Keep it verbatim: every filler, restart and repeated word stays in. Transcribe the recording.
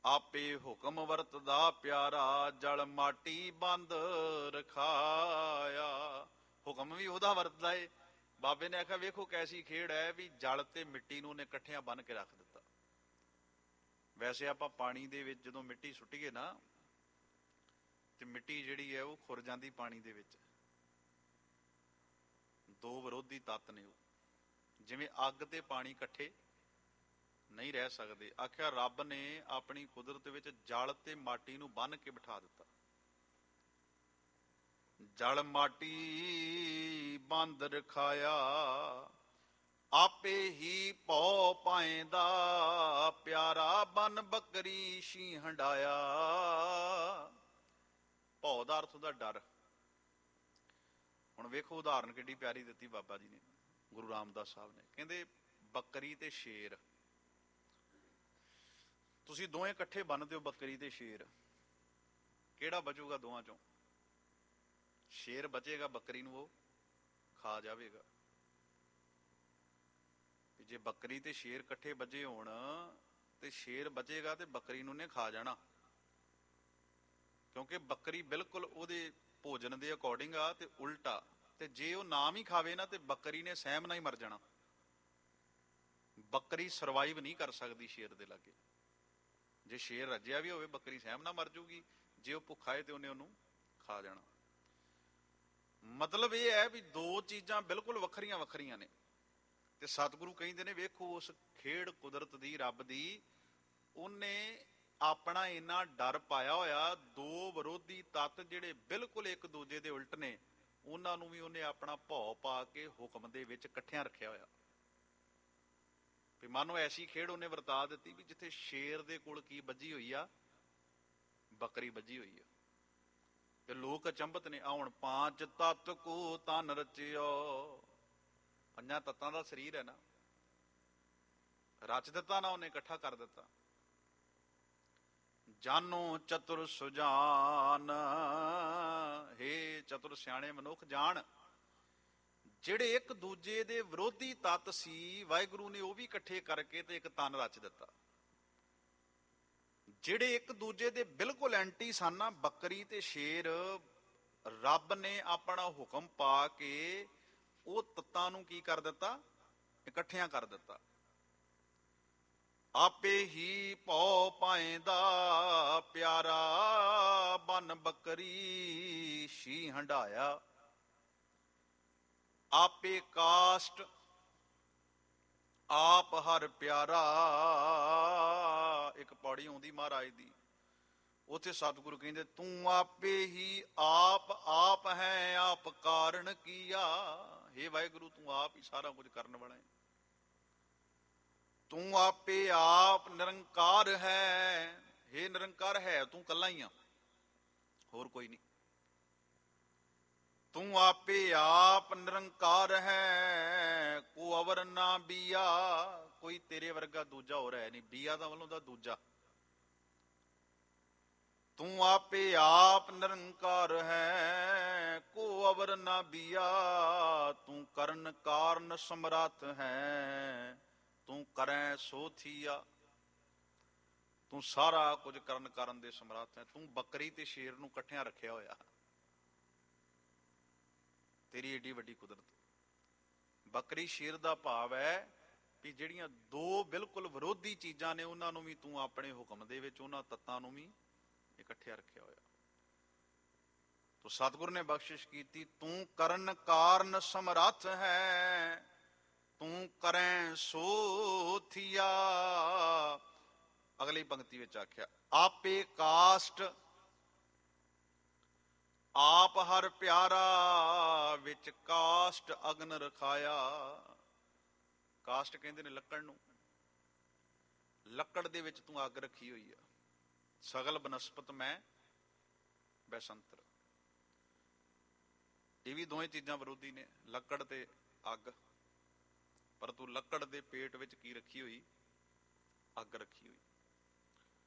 ਆਪੇ ਹੁਕਮ ਵਰਤਦਾ ਪਿਆਰਾ, ਜਲ ਮਾਟੀ ਬੰਦ ਰਖਾਇਆ। ਹੁਕਮ ਵੀ ਉਹਦਾ ਵਰਤਦਾ ਏ। ਬਾਬੇ ਨੇ ਆਖਿਆ ਵੇਖੋ ਕੈਸੀ ਖੇਡ ਹੈ ਵੀ ਜਲ ਤੇ ਮਿੱਟੀ ਨੂੰ ਉਹਨੇ ਇਕੱਠਿਆਂ ਬੰਨ ਕੇ ਰੱਖ ਦਿੱਤਾ। ਵੈਸੇ ਆਪਾਂ ਪਾਣੀ ਦੇ ਵਿੱਚ ਜਦੋਂ ਮਿੱਟੀ ਸੁੱਟੀਏ ਨਾ ਤੇ ਮਿੱਟੀ ਜਿਹੜੀ ਹੈ ਉਹ ਖੁਰ ਜਾਂਦੀ ਪਾਣੀ ਦੇ ਵਿੱਚ। ਦੋ ਵਿਰੋਧੀ ਤੱਤ ਨੇ ਉਹ, ਜਿਵੇਂ ਅੱਗ ਤੇ ਪਾਣੀ ਇਕੱਠੇ ਨਹੀਂ ਰਹਿ ਸਕਦੇ। ਆਖਿਆ ਰੱਬ ਨੇ ਆਪਣੀ ਕੁਦਰਤ ਵਿੱਚ ਜਲ ਤੇ ਮਾਟੀ ਨੂੰ ਬੰਨ ਕੇ ਬਿਠਾ ਦਿੱਤਾ। ਜਲ ਮਾਟੀ ਬੰਦ ਰਖਾਇਆ, ਆਪੇ ਹੀ ਭਉ ਪਾਏਂਦਾ ਪਿਆਰਾ, ਬਨ ਬੱਕਰੀ ਸ਼ੀ ਹੰਡਾਇਆ। ਭਉ ਦਾ ਅਰਥ ਉਹਦਾ ਡਰ। ਹੁਣ ਵੇਖੋ ਉਦਾਹਰਨ ਕਿੱਡੀ ਪਿਆਰੀ ਦਿੱਤੀ ਬਾਬਾ ਜੀ ਨੇ, ਗੁਰੂ ਰਾਮਦਾਸ ਸਾਹਿਬ ਨੇ। ਕਹਿੰਦੇ ਬੱਕਰੀ ਤੇ ਸ਼ੇਰ, ਤੁਸੀਂ ਦੋਵੇਂ ਇਕੱਠੇ ਬੰਨਦੇ ਹੋ ਬੱਕਰੀ ਤੇ ਸ਼ੇਰ, ਕਿਹੜਾ ਬਚੂਗਾ ਦੋਵਾਂ ਚੋਂ? ਸ਼ੇਰ ਬਚੇਗਾ, ਬੱਕਰੀ ਨੂੰ ਉਹ ਖਾ ਜਾਵੇਗਾ। ਜੇ ਬੱਕਰੀ ਤੇ ਸ਼ੇਰ ਇਕੱਠੇ ਬੱਝੇ ਹੋਣ ਤੇ ਸ਼ੇਰ ਬਚੇਗਾ ਤੇ ਬੱਕਰੀ ਨੂੰ ਨੇ ਖਾ ਜਾਣਾ, ਕਿਉਂਕਿ ਬੱਕਰੀ ਬਿਲਕੁਲ ਉਹਦੇ ਭੋਜਨ ਦੇ ਅਕੋਰਡਿੰਗ ਆ ਤੇ ਉਲਟਾ। ਤੇ ਜੇ ਉਹ ਨਾਮ ਹੀ ਖਾਵੇ ਨਾ ਤੇ ਬੱਕਰੀ ਨੇ ਸਹਿਮ ਨਾਲ ਹੀ ਮਰ ਜਾਣਾ। ਬੱਕਰੀ ਸਰਵਾਈਵ ਨਹੀਂ ਕਰ ਸਕਦੀ ਸ਼ੇਰ ਦੇ ਲਾਗੇ। ਜੇ ਸ਼ੇਰ ਰੱਜਿਆ ਵੀ ਹੋਵੇ ਬੱਕਰੀ ਸਹਿਮ ਨਾਲ ਮਰ ਜੂਗੀ, ਜੇ ਉਹ ਭੁੱਖਾ ਹੈ ਤੇ ਉਹਨੇ ਉਹਨੂੰ ਖਾ ਜਾਣਾ। ਮਤਲਬ ਇਹ ਹੈ ਵੀ ਦੋ ਚੀਜ਼ਾਂ ਬਿਲਕੁਲ ਵੱਖਰੀਆਂ ਵੱਖਰੀਆਂ ਨੇ। ਤੇ ਸਤਿਗੁਰੂ ਕਹਿੰਦੇ ਨੇ ਵੇਖੋ ਉਸ ਖੇਡ ਕੁਦਰਤ ਦੀ, ਰੱਬ ਦੀ, ਉਹਨੇ ਆਪਣਾ ਇੰਨਾ ਡਰ ਪਾਇਆ ਹੋਇਆ। ਦੋ ਵਿਰੋਧੀ ਤੱਤ ਜਿਹੜੇ ਬਿਲਕੁਲ ਇੱਕ ਦੂਜੇ ਦੇ ਉਲਟ ਨੇ, ਉਹਨਾਂ ਨੂੰ ਵੀ ਉਹਨੇ ਆਪਣਾ ਭਉ ਪਾ ਕੇ ਹੁਕਮ ਦੇ ਵਿੱਚ ਇਕੱਠਿਆਂ ਰੱਖਿਆ ਹੋਇਆ। ਵੀ ਮਾਨੋ ਐਸੀ ਖੇਡ ਉਹਨੇ ਵਰਤਾ ਦਿੱਤੀ ਵੀ ਜਿੱਥੇ ਸ਼ੇਰ ਦੇ ਕੋਲ ਕੀ ਬੱਝੀ ਹੋਈ ਆ, ਬੱਕਰੀ ਬੱਝੀ ਹੋਈ ਆ। ਤੇ ਲੋਕ ਅਚੰਭਤ ਨੇ। ਆ ਹੁਣ ਪਾਂਚ ਤੱਤ ਕੋ ਤਨ ਰਚਿਓ, ਪੰਜਾਂ ਤੱਤਾਂ ਦਾ ਸਰੀਰ ਹੈ ਨਾ, ਰਚ ਦਿੱਤਾ ਨਾ ਉਹਨੇ, ਇਕੱਠਾ ਕਰ ਦਿੱਤਾ। ਜਾਨੋ ਚਤੁਰ ਸੁਜਾਨ, ਹੇ ਚਤੁਰ ਸਿਆਣੇ ਮਨੁੱਖ ਜਾਣ। ਜਿਹੜੇ ਇੱਕ ਦੂਜੇ ਦੇ ਵਿਰੋਧੀ ਤੱਤ ਸੀ, ਵਾਹਿਗੁਰੂ ਨੇ ਉਹ ਵੀ ਇਕੱਠੇ ਕਰਕੇ ਤੇ ਇੱਕ ਤਨ ਰਚ ਦਿੱਤਾ। ਜਿਹੜੇ ਇੱਕ ਦੂਜੇ ਦੇ ਬਿਲਕੁਲ ਐਂਟੀ ਸਨ, ਬੱਕਰੀ ਤੇ ਸ਼ੇਰ, ਰੱਬ ਨੇ ਆਪਣਾ ਹੁਕਮ ਪਾ ਕੇ ਉਹ ਤੱਤਾਂ ਨੂੰ ਕੀ ਕਰ ਦਿੱਤਾ? ਇਕੱਠਿਆਂ ਕਰ ਦਿੱਤਾ। ਆਪੇ ਹੀ ਭਉ ਪਾਏਂਦਾ ਪਿਆਰਾ, ਬਨ ਬੱਕਰੀ ਸ਼ੀ ਹੰਡਾਇਆ। ਆਪੇ ਕਾਸ਼ਟ ਆਪ ਹਰ ਪਿਆਰਾ। ਇੱਕ ਪੌੜੀ ਆਉਂਦੀ ਮਹਾਰਾਜ ਦੀ, ਉੱਥੇ ਸਤਿਗੁਰੂ ਕਹਿੰਦੇ ਤੂੰ ਆਪੇ ਹੀ ਆਪ ਆਪ ਹੈ, ਆਪ ਕਾਰਨ ਕੀਆ। ਹੇ ਵਾਹਿਗੁਰੂ ਤੂੰ ਆਪ ਹੀ ਸਾਰਾ ਕੁਝ ਕਰਨ ਵਾਲਾ ਹੈ। ਤੂੰ ਆਪੇ ਆਪ ਨਿਰੰਕਾਰ ਹੈ। ਹੇ ਨਿਰੰਕਾਰ ਹੈ ਤੂੰ ਇਕੱਲਾ ਹੀ ਆ, ਹੋਰ ਕੋਈ ਨਹੀਂ। ਤੂੰ ਆਪੇ ਆਪ ਨਿਰੰਕਾਰ ਹੈ, ਕੋ ਅਵਰ ਨਾ ਬੀਆ। ਕੋਈ ਤੇਰੇ ਵਰਗਾ ਦੂਜਾ ਹੋਰ ਹੈ ਨਹੀਂ। ਬੀਆ ਦਾ ਵੱਲੋਂ ਦਾ ਦੂਜਾ। ਤੂੰ ਆਪੇ ਆਪ ਨਿਰੰਕਾਰ ਹੈ, ਕੋ ਅਵਰ ਨਾ ਬੀਆ। ਤੂੰ ਕਰਨ ਕਾਰਨ ਸਮਰੱਥ ਹੈ, ਤੂੰ ਕਰੈ ਸੋ ਥੀਆ। ਤੂੰ ਸਾਰਾ ਕੁਝ ਕਰਨ ਕਰਨ ਦੇ ਸਮਰੱਥ ਹੈ। ਤੂੰ ਬੱਕਰੀ ਤੇ ਸ਼ੇਰ ਨੂੰ ਇਕੱਠਿਆਂ ਰੱਖਿਆ ਹੋਇਆ, ਤੇਰੀ ਏਡੀ ਵੱਡੀ ਕੁਦਰਤ। ਬੱਕਰੀ ਸ਼ੇਰ ਦਾ ਭਾਵ ਹੈ ਵੀ ਜਿਹੜੀਆਂ ਦੋ ਬਿਲਕੁਲ ਵਿਰੋਧੀ ਚੀਜ਼ਾਂ ਨੇ, ਉਹਨਾਂ ਨੂੰ ਵੀ ਤੂੰ ਆਪਣੇ ਹੁਕਮ ਦੇ ਵਿੱਚ, ਉਹਨਾਂ ਤੱਤਾਂ ਨੂੰ ਵੀ ਇਕੱਠਿਆ ਰੱਖਿਆ ਹੋਇਆ। ਤੋ ਸਤਿਗੁਰ ਨੇ ਬਖਸ਼ਿਸ਼ ਕੀਤੀ, ਤੂੰ ਕਰਨ ਕਾਰਨ ਸਮਰੱਥ ਹੈ, ਤੂੰ ਕਰੈ ਸੋ ਥੀਆ। ਅਗਲੀ ਪੰਕਤੀ ਵਿੱਚ ਆਖਿਆ ਆਪੇ ਕਾਸ਼ਟ ਆਪ ਹਰ ਪਿਆਰਾ, ਵਿੱਚ ਕਾਸ਼ਟ ਅਗਨ ਰਖਾਇਆ। ਕਾਸ਼ਟ ਕਹਿੰਦੇ ਨੇ ਲੱਕੜ ਨੂੰ। ਲੱਕੜ ਦੇ ਵਿੱਚ ਤੂੰ ਅੱਗ ਰੱਖੀ ਹੋਈ ਆ। ਸਗਲ ਬਨਸਪਤ ਮੈਂ ਬੈਸੰਤਰ। ਇਹ ਵੀ ਦੋਵੇਂ ਚੀਜ਼ਾਂ ਵਿਰੋਧੀ ਨੇ, ਲੱਕੜ ਤੇ ਅੱਗ। ਪਰ ਤੂੰ ਲੱਕੜ ਦੇ ਪੇਟ ਵਿੱਚ ਕੀ ਰੱਖੀ ਹੋਈ? ਅੱਗ ਰੱਖੀ ਹੋਈ।